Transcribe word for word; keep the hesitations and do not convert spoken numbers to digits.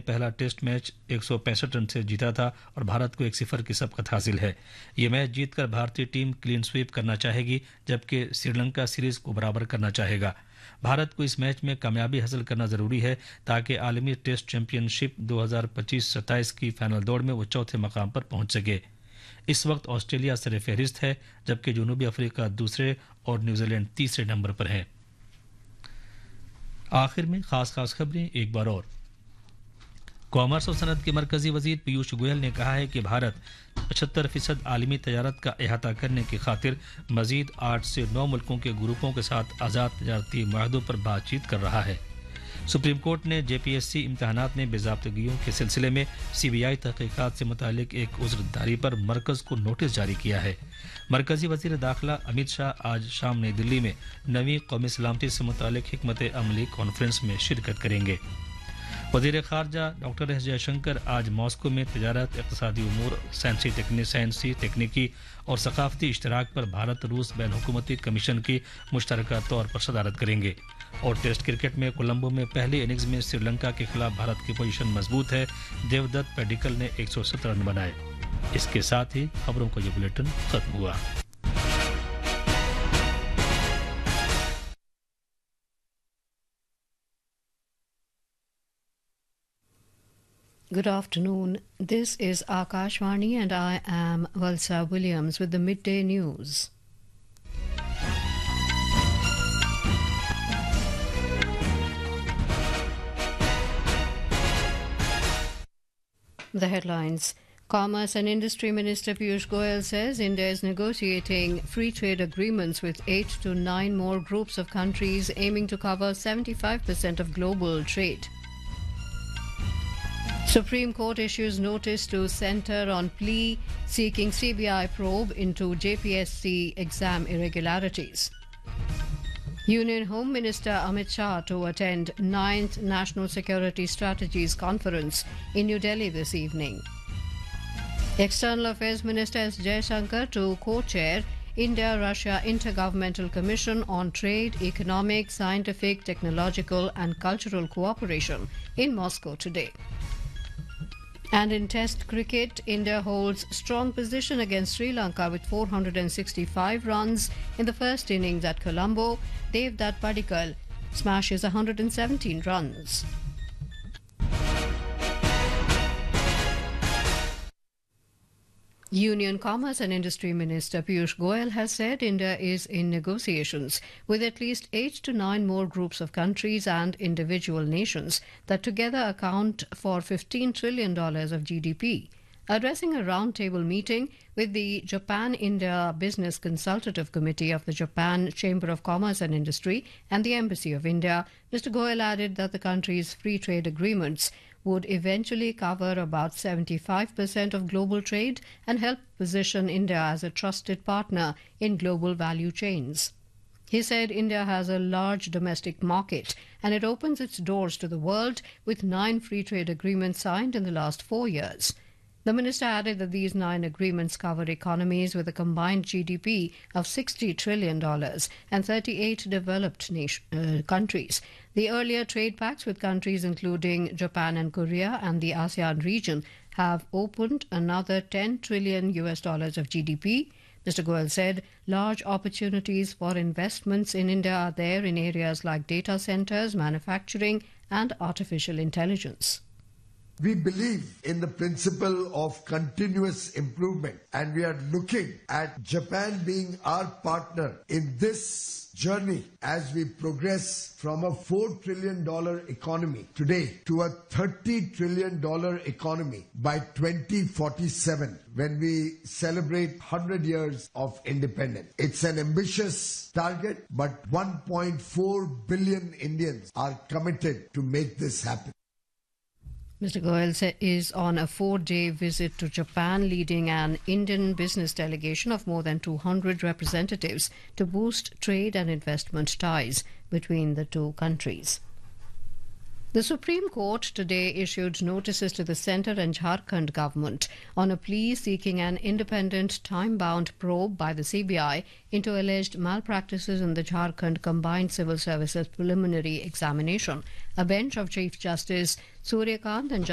पहला test match एक सौ पैंसठ रन से जीता था और भारत को एक सिफर की सबकत हासिल है। ये मैच जीतकर भारतीय टीम क्लीन स्वीप करना चाहेगी, जबकि श्रीलंका सीरीज को बराबर करना चाहेगा। भारत को इस मैच में कामयाबी हासिल करना जरूरी है ताकि आलमी टेस्ट चैंपियनशिप दो हज़ार पच्चीस सत्ताईस की फाइनल दौड़ में वो चौथे मकाम पर पहुंच सके। इस वक्त ऑस्ट्रेलिया सरफहरिस्त है, जबकि जनूबी अफ्रीका दूसरे और न्यूजीलैंड तीसरे नंबर पर है। आखिर में खास खास खबरें एक बार और। कॉमर्स और सनत के मरकजी वजीर पीयूष गोयल ने कहा है कि भारत पचहत्तर फीसद आलमी तजारत का अहाता करने की खातिर मजीद आठ से नौ मुल्कों के ग्रुपों के साथ आज़ाद तजारती माहदों पर बातचीत कर रहा है। सुप्रीम कोर्ट ने जे पी एस सी इम्तहानात में बेज़ाब्तगियों के सिलसिले में सी बी आई तहकीकात से मुतालिक एक उज़्रदारी पर मरकज़ को नोटिस जारी किया है। मरकजी वज़ीर दाखिला अमित शाह आज शाम नई दिल्ली में नवी कौमी सलामती से मुतालिक हिकमत अमली कॉन्फ्रेंस में शिरकत करेंगे। वज़ीर ख़ारजा डॉक्टर एस जयशंकर आज मॉस्को में तजारत, इक़्तिसादी उमूर, साइंसी टेक्नि साइंसी तकनीकी और सकाफती इश्तराक पर भारत रूस बैन हुकूमती कमीशन की मुश्तरका तौर पर सदारत करेंगे। और टेस्ट क्रिकेट में कोलंबो में पहले इनिंग्स में श्रीलंका के खिलाफ भारत की पोजीशन मजबूत है। देवदत्त पैडिकल ने एक सौ सत्तर रन बनाए। इसके साथ ही खबरों का ये बुलेटिन खत्म हुआ। Good afternoon. This is Akashvani and I am Valsa Williams with the midday news. The headlines. Commerce and Industry Minister Piyush Goyal says India is negotiating free trade agreements with eight to nine more groups of countries aiming to cover seventy-five percent of global trade. Supreme Court issues notice to Centre on plea seeking C B I probe into J P S C exam irregularities. Union Home Minister Amit Shah to attend ninth National Security Strategies Conference in New Delhi this evening. External Affairs Minister S. Jaishankar to co-chair India-Russia Intergovernmental Commission on Trade, Economic, Scientific, Technological and Cultural Cooperation in Moscow today. And in Test cricket, India holds strong position against Sri Lanka with four hundred sixty-five runs in the first innings at Colombo. Devdutt Padikkal smashes one hundred seventeen runs. Union Commerce and Industry Minister Piyush Goyal has said India is in negotiations with at least eight to nine more groups of countries and individual nations that together account for fifteen trillion dollars of G D P. Addressing a roundtable meeting with the Japan-India Business Consultative Committee of the Japan Chamber of Commerce and Industry and the Embassy of India, Mister Goyal added that the countries' free trade agreements would eventually cover about seventy-five percent of global trade and help position India as a trusted partner in global value chains. He said India has a large domestic market and it opens its doors to the world with nine free trade agreements signed in the last four years. The minister added that these nine agreements cover economies with a combined G D P of sixty trillion dollars and thirty-eight developed nation, uh, countries. The earlier trade pacts with countries including Japan and Korea and the ASEAN region have opened another ten trillion U S dollars of G D P. Mister Goyal said large opportunities for investments in India are there in areas like data centers, manufacturing and artificial intelligence. We believe in the principle of continuous improvement and we are looking at Japan being our partner in this journey as we progress from a four trillion dollars economy today to a thirty trillion dollars economy by twenty forty-seven when we celebrate one hundred years of independence. It's an ambitious target, but one point four billion Indians are committed to make this happen. Mister Goyal is on a four-day visit to Japan, leading an Indian business delegation of more than two hundred representatives to boost trade and investment ties between the two countries. The Supreme Court today issued notices to the Centre and Jharkhand government on a plea seeking an independent, time-bound probe by the C B I into alleged malpractices in the Jharkhand Combined Civil Services Preliminary Examination. A bench of Chief Justice Suryakant and